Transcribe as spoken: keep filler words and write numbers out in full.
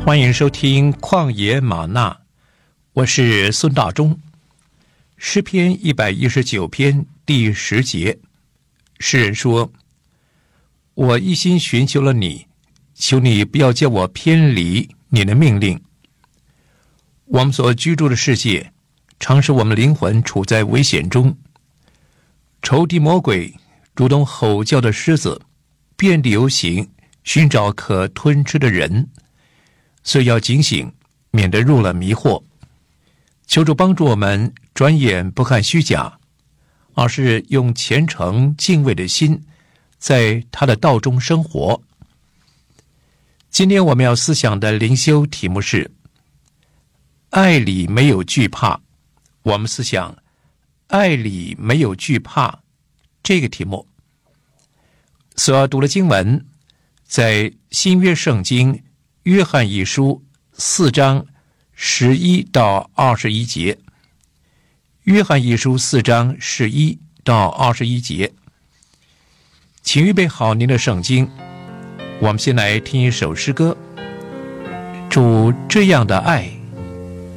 欢迎收听旷野玛纳，我是孙大中。诗篇一百一十九篇第十节，诗人说：我一心寻求了你，求你不要叫我偏离你的命令。我们所居住的世界常使我们灵魂处在危险中，仇敌魔鬼如同吼叫的狮子，遍地游行，寻找可吞吃的人，所以要警醒，免得入了迷惑。求主帮助我们转眼不看虚假，而是用虔诚敬畏的心在他的道中生活。今天我们要思想的灵修题目是爱里没有惧怕。我们思想爱里没有惧怕这个题目。所要读的经文在新约圣经约翰一书四章十一到二十一节。约翰一书四章十一到二十一节，请预备好您的圣经。我们先来听一首诗歌。主这样的爱